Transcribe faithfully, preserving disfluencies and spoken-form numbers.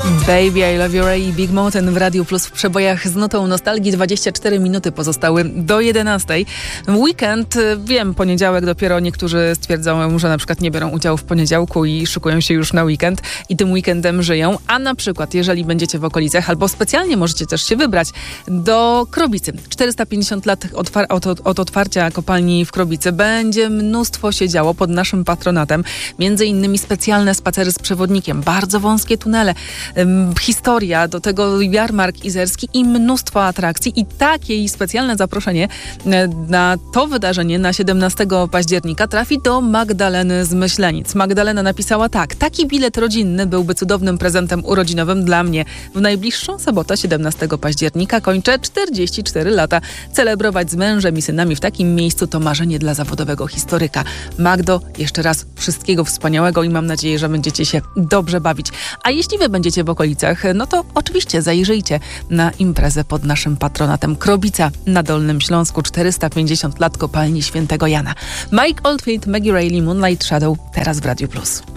Baby, I Love You Ray i Big Mountain w Radiu Plus w przebojach z nutą nostalgii. dwadzieścia cztery minuty pozostały do jedenastej. Weekend, wiem, poniedziałek dopiero niektórzy stwierdzają, że na przykład nie biorą udziału w poniedziałku i szykują się już na weekend i tym weekendem żyją. A na przykład, jeżeli będziecie w okolicach, albo specjalnie możecie też się wybrać do Krobicy. czterysta pięćdziesiąt lat otwar- od, od otwarcia kopalni w Krobicy. Będzie mnóstwo się działo pod naszym patronatem. Między innymi specjalne spacery z przewodnikiem, bardzo wąskie tunele, historia, do tego jarmark izerski i mnóstwo atrakcji i takie i specjalne zaproszenie na to wydarzenie na siedemnastego października trafi do Magdaleny z Myślenic. Magdalena napisała tak: taki bilet rodzinny byłby cudownym prezentem urodzinowym dla mnie. W najbliższą sobotę, siedemnastego października, kończę czterdzieści cztery lata. Celebrować z mężem i synami w takim miejscu to marzenie dla zawodowego historyka. Magdo, jeszcze raz wszystkiego wspaniałego i mam nadzieję, że będziecie się dobrze bawić. A jeśli wy będziecie w okolicach, no to oczywiście zajrzyjcie na imprezę pod naszym patronatem. Krobica na Dolnym Śląsku, czterysta pięćdziesiąt lat kopalni Świętego Jana. Mike Oldfield, Maggie Reilly, Moonlight Shadow, teraz w Radiu Plus.